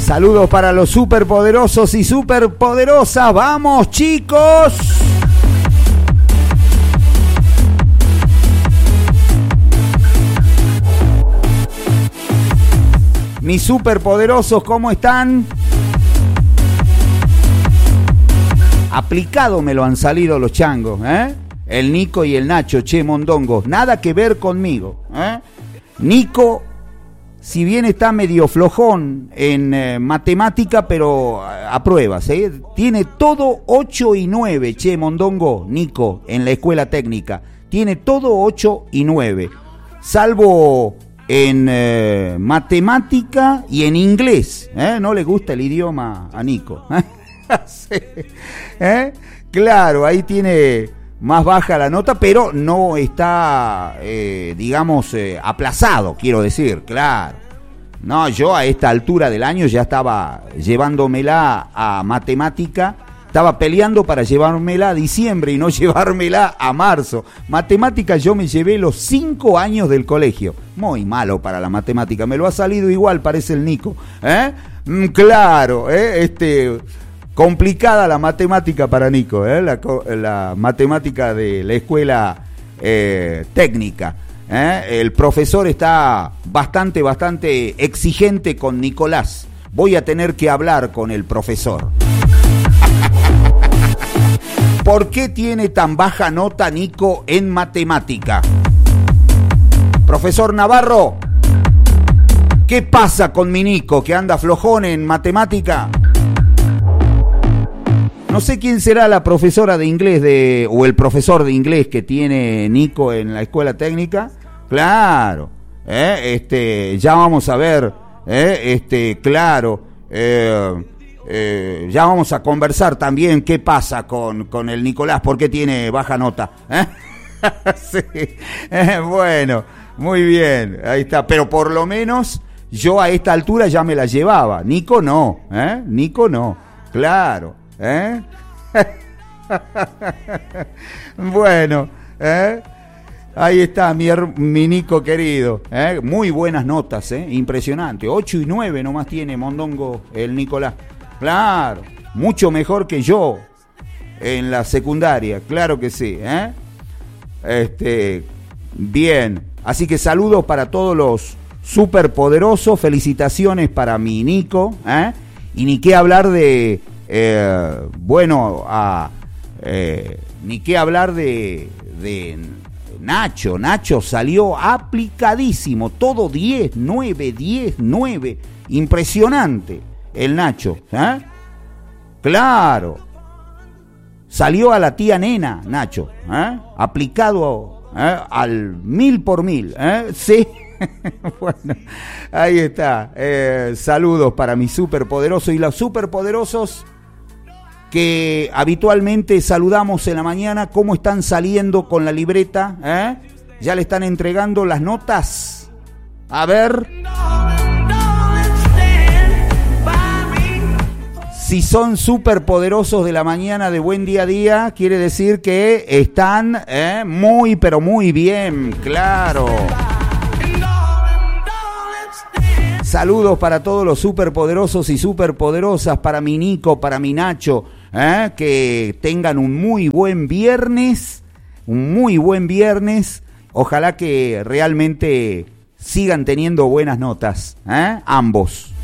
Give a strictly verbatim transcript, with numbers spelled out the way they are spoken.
Saludos para los superpoderosos y superpoderosas. ¡Vamos, chicos! Mis superpoderosos, ¿cómo están? Aplicado me lo han salido los changos, ¿eh? El Nico y el Nacho, che, mondongo. Nada que ver conmigo, ¿eh? Nico, si bien está medio flojón en eh, matemática, pero aprueba, ¿sí? Tiene todo ocho y nueve, che, mondongo, Nico, en la escuela técnica. Tiene todo ocho y nueve. Salvo en eh, matemática y en inglés, ¿eh? No le gusta el idioma a Nico. Sí. ¿Eh? Claro, ahí tiene más baja la nota, pero no está, eh, digamos, eh, aplazado, quiero decir, claro. No, yo a esta altura del año ya estaba llevándomela a matemática. Estaba peleando para llevármela a diciembre y no llevármela a marzo. Matemática yo me llevé los cinco años del colegio. Muy malo para la matemática. Me lo ha salido igual, parece el Nico. ¿Eh? Mm, claro, ¿eh? Este, complicada la matemática para Nico. ¿eh? La, la matemática de la escuela eh, técnica. ¿eh? El profesor está bastante, bastante exigente con Nicolás. Voy a tener que hablar con el profesor. ¿Por qué tiene tan baja nota Nico en matemática? Profesor Navarro, ¿qué pasa con mi Nico que anda flojón en matemática? No sé quién será la profesora de inglés de, o el profesor de inglés que tiene Nico en la escuela técnica. Claro, ¿eh? este, ya vamos a ver, ¿eh? este, claro, eh, Eh, ya vamos a conversar también qué pasa con, con el Nicolás, por qué tiene baja nota. ¿Eh? Sí. eh, bueno, muy bien, ahí está. Pero por lo menos yo a esta altura ya me la llevaba. Nico no, ¿eh? Nico no, claro. ¿eh? Bueno, ¿eh? Ahí está mi, mi Nico querido. ¿eh? Muy buenas notas, ¿eh? Impresionante. ocho y nueve nomás tiene mondongo el Nicolás. Claro, mucho mejor que yo en la secundaria, claro que sí, ¿eh? Este, bien, así que saludos para todos los superpoderosos, felicitaciones para mi Nico, ¿eh? Y ni qué hablar de, eh, bueno, a, eh, ni qué hablar de, de Nacho, Nacho salió aplicadísimo, todo diez, nueve, diez, nueve, impresionante. El Nacho, ¿eh? Claro. Salió a la tía nena, Nacho, ¿eh? Aplicado ¿eh? al mil por mil, ¿eh? Sí. Bueno, ahí está. Eh, saludos para mis superpoderosos y los superpoderosos que habitualmente saludamos en la mañana. ¿Cómo están saliendo con la libreta? ¿eh? ¿Ya le están entregando las notas? A ver. Si son superpoderosos de la mañana de buen día a día, quiere decir que están eh, muy, pero muy bien, claro. Saludos para todos los superpoderosos y superpoderosas, para mi Nico, para mi Nacho, eh, que tengan un muy buen viernes, un muy buen viernes. Ojalá que realmente sigan teniendo buenas notas, eh, ambos.